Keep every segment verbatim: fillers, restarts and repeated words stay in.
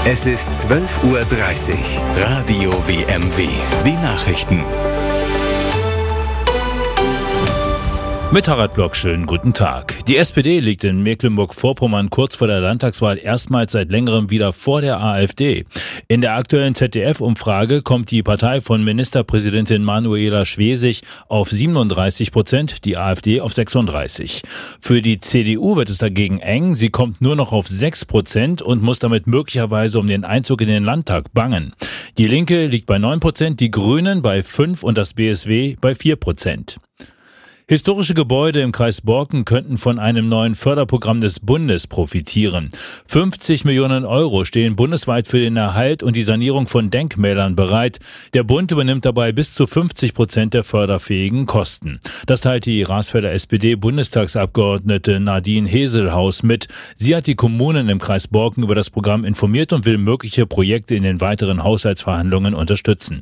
Es ist zwölf Uhr dreißig. Radio W M W. Die Nachrichten. Mit Harald Block, schönen guten Tag. Die S P D liegt in Mecklenburg-Vorpommern kurz vor der Landtagswahl erstmals seit längerem wieder vor der AfD. In der aktuellen Z D F-Umfrage kommt die Partei von Ministerpräsidentin Manuela Schwesig auf siebenunddreißig Prozent, die AfD auf sechsunddreißig. Für die C D U wird es dagegen eng. Sie kommt nur noch auf sechs Prozent und muss damit möglicherweise um den Einzug in den Landtag bangen. Die Linke liegt bei neun Prozent, die Grünen bei fünf und das B S W bei vier Prozent. Historische Gebäude im Kreis Borken könnten von einem neuen Förderprogramm des Bundes profitieren. fünfzig Millionen Euro stehen bundesweit für den Erhalt und die Sanierung von Denkmälern bereit. Der Bund übernimmt dabei bis zu fünfzig Prozent der förderfähigen Kosten. Das teilte die Rasfelder S P D-Bundestagsabgeordnete Nadine Heselhaus mit. Sie hat die Kommunen im Kreis Borken über das Programm informiert und will mögliche Projekte in den weiteren Haushaltsverhandlungen unterstützen.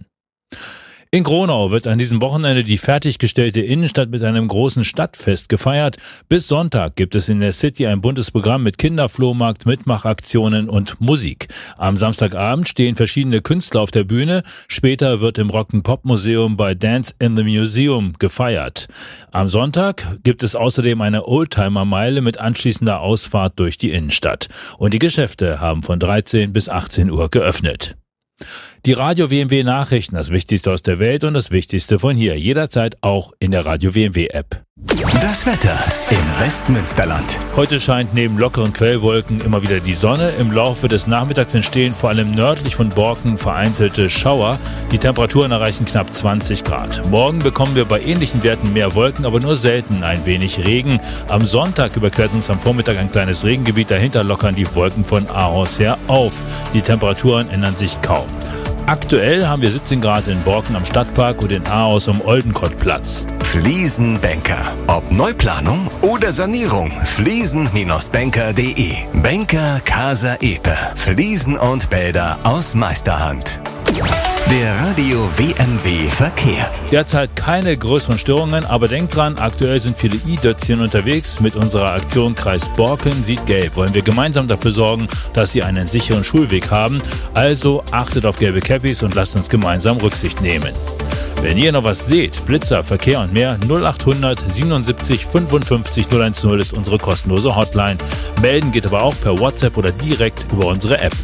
In Gronau wird an diesem Wochenende die fertiggestellte Innenstadt mit einem großen Stadtfest gefeiert. Bis Sonntag gibt es in der City ein buntes Programm mit Kinderflohmarkt, Mitmachaktionen und Musik. Am Samstagabend stehen verschiedene Künstler auf der Bühne. Später wird im Rock'n'Pop-Museum bei Dance in the Museum gefeiert. Am Sonntag gibt es außerdem eine Oldtimer-Meile mit anschließender Ausfahrt durch die Innenstadt. Und die Geschäfte haben von dreizehn bis achtzehn Uhr geöffnet. Die Radio W M W Nachrichten, das Wichtigste aus der Welt und das Wichtigste von hier. Jederzeit auch in der Radio W M W App. Das Wetter im Westmünsterland. Heute scheint neben lockeren Quellwolken immer wieder die Sonne. Im Laufe des Nachmittags entstehen vor allem nördlich von Borken vereinzelte Schauer. Die Temperaturen erreichen knapp zwanzig Grad. Morgen bekommen wir bei ähnlichen Werten mehr Wolken, aber nur selten ein wenig Regen. Am Sonntag überquert uns am Vormittag ein kleines Regengebiet. Dahinter lockern die Wolken von Aarhus her auf. Die Temperaturen ändern sich kaum. Aktuell haben wir siebzehn Grad in Borken am Stadtpark und in Aarhus am Oldenkottplatz. Fliesenbanker. Ob Neuplanung oder Sanierung. Fliesen Banker punkt de. Banker Casa Epe. Fliesen und Bäder aus Meisterhand. Der Radio W M W Verkehr. Derzeit keine größeren Störungen, aber denkt dran, aktuell sind viele i-Dötzchen unterwegs. Mit unserer Aktion Kreis Borken sieht gelb wollen wir gemeinsam dafür sorgen, dass sie einen sicheren Schulweg haben. Also achtet auf gelbe Cappies und lasst uns gemeinsam Rücksicht nehmen. Wenn ihr noch was seht, Blitzer, Verkehr und mehr, null achthundert siebenundsiebzig fünfundfünfzig null zehn ist unsere kostenlose Hotline. Melden geht aber auch per WhatsApp oder direkt über unsere App.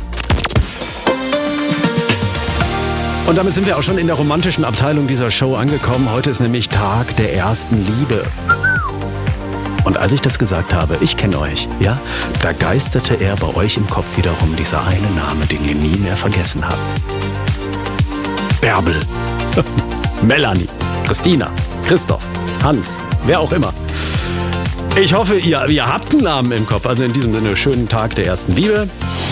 Und damit sind wir auch schon in der romantischen Abteilung dieser Show angekommen. Heute ist nämlich Tag der ersten Liebe. Und als ich das gesagt habe, ich kenne euch, ja, da geisterte er bei euch im Kopf wiederum dieser eine Name, den ihr nie mehr vergessen habt. Bärbel, Melanie, Christina, Christoph, Hans, wer auch immer. Ich hoffe, ihr, ihr habt einen Namen im Kopf. Also in diesem Sinne, schönen Tag der ersten Liebe.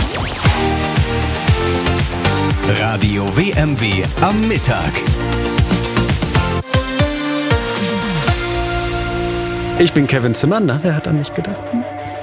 Radio W M W am Mittag. Ich bin Kevin Zimmer. Na, wer hat an mich gedacht?